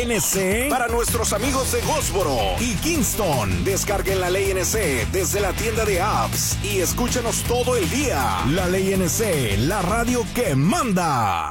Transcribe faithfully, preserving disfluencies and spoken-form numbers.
N C para nuestros amigos de Goldsboro y Kingston. Descarguen la Ley N C desde la tienda de apps y escúchenos todo el día. La Ley N C, la radio que manda.